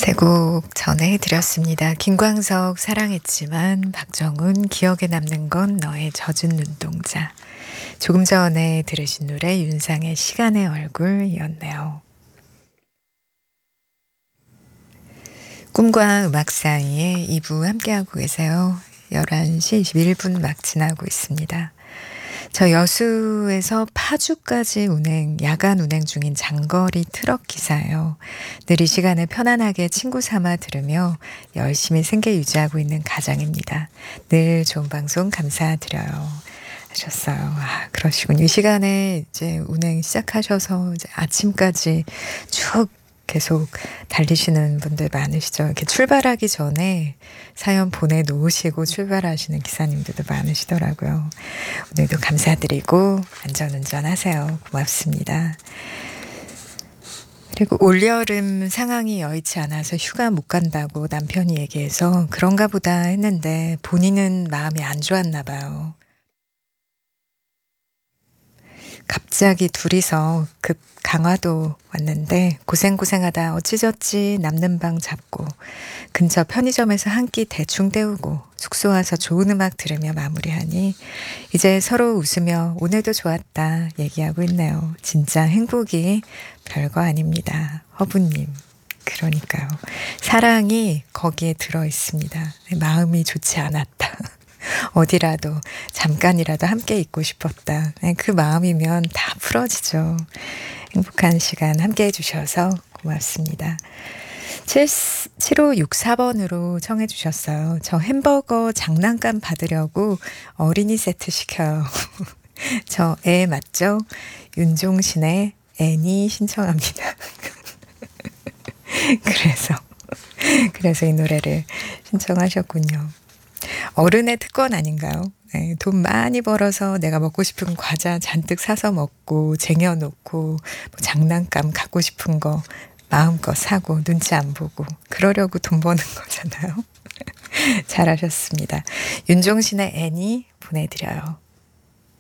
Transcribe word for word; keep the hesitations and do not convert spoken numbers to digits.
세 곡 전해드렸습니다. 김광석 사랑했지만, 박정훈 기억에 남는 건 너의 젖은 눈동자. 조금 전에 들으신 노래 윤상의 시간의 얼굴이었네요. 꿈과 음악 사이에 이 부 함께하고 계세요. 열한 시 이십일 분 막 지나고 있습니다. 저 여수에서 파주까지 운행, 야간 운행 중인 장거리 트럭 기사예요. 늘 이 시간에 편안하게 친구 삼아 들으며 열심히 생계 유지하고 있는 가장입니다. 늘 좋은 방송 감사드려요. 하셨어요. 아, 그러시군요. 이 시간에 이제 운행 시작하셔서 이제 아침까지 쭉 계속 달리시는 분들 많으시죠. 이렇게 출발하기 전에 사연 보내놓으시고 출발하시는 기사님들도 많으시더라고요. 오늘도 감사드리고 안전운전 하세요. 고맙습니다. 그리고 올여름 상황이 여의치 않아서 휴가 못 간다고 남편이 얘기해서 그런가 보다 했는데 본인은 마음이 안 좋았나 봐요. 갑자기 둘이서 급 강화도 왔는데 고생고생하다 어찌저찌 남는 방 잡고 근처 편의점에서 한 끼 대충 때우고 숙소 와서 좋은 음악 들으며 마무리하니 이제 서로 웃으며 오늘도 좋았다 얘기하고 있네요. 진짜 행복이 별거 아닙니다. 허부님. 그러니까요. 사랑이 거기에 들어 있습니다. 마음이 좋지 않았다. 어디라도 잠깐이라도 함께 있고 싶었다. 그 마음이면 다 풀어지죠. 행복한 시간 함께 해주셔서 고맙습니다. 칠오육사 번으로 청해 주셨어요. 저 햄버거 장난감 받으려고 어린이 세트 시켜요. 저 애 맞죠? 윤종신의 애니 신청합니다. 그래서 그래서 이 노래를 신청하셨군요. 어른의 특권 아닌가요? 네, 돈 많이 벌어서 내가 먹고 싶은 과자 잔뜩 사서 먹고 쟁여놓고 뭐 장난감 갖고 싶은 거 마음껏 사고 눈치 안 보고 그러려고 돈 버는 거잖아요. 잘하셨습니다. 윤종신의 애니 보내드려요.